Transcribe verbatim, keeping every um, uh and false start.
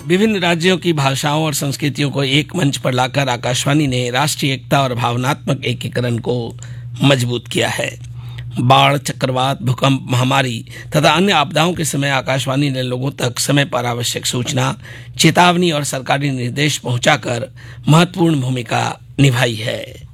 विभिन्न राज्यों की भाषाओं और संस्कृतियों को एक मंच पर लाकर आकाशवाणी ने राष्ट्रीय एकता और भावनात्मक एकीकरण को मजबूत किया है। बाढ़, चक्रवात, भूकंप, महामारी तथा अन्य आपदाओं के समय आकाशवाणी ने लोगों तक समय पर आवश्यक सूचना, चेतावनी और सरकारी निर्देश पहुंचाकर महत्वपूर्ण भूमिका निभाई है।